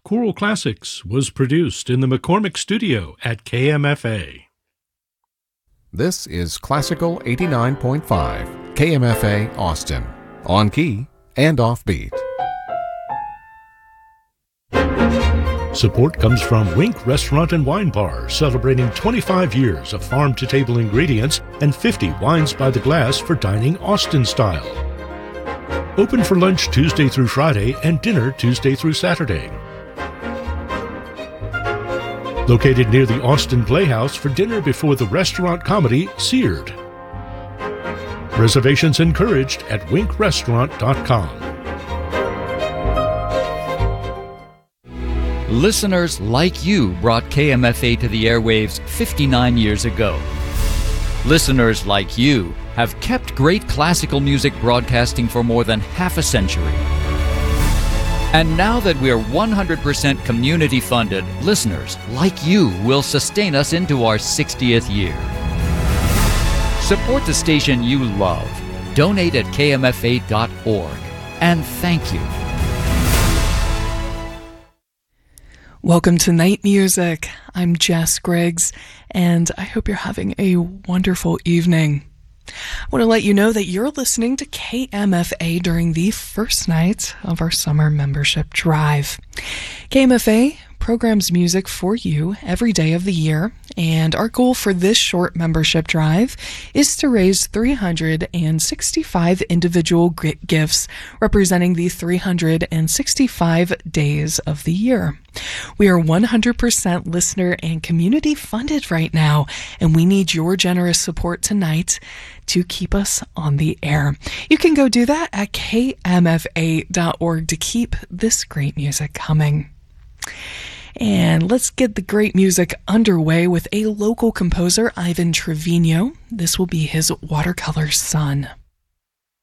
Choral Classics was produced in the McCormick Studio at KMFA. This is Classical 89.5, KMFA Austin, on key and offbeat. Support comes from Wink Restaurant and Wine Bar, celebrating 25 years of farm-to-table ingredients and 50 wines by the glass for dining Austin style. Open for lunch Tuesday through Friday and dinner Tuesday through Saturday. Located near the Austin Playhouse for dinner before the restaurant comedy Seared. Reservations encouraged at winkrestaurant.com. Listeners like you brought KMFA to the airwaves 59 years ago. Listeners like you have kept great classical music broadcasting for more than half a century. And now that we're 100% community funded, listeners like you will sustain us into our 60th year. Support the station you love. Donate at kmfa.org. And thank you. Welcome to Night Music. I'm Jess Griggs, and I hope you're having a wonderful evening. I want to let you know that you're listening to KMFA during the first night of our summer membership drive. KMFA programs music for you every day of the year, and our goal for this short membership drive is to raise 365 individual gifts representing the 365 days of the year. We are 100% listener and community funded right now, and we need your generous support tonight to keep us on the air. You can go do that at kmfa.org to keep this great music coming. And let's get the great music underway with a local composer, Ivan Trevino. This will be his Watercolor Sun.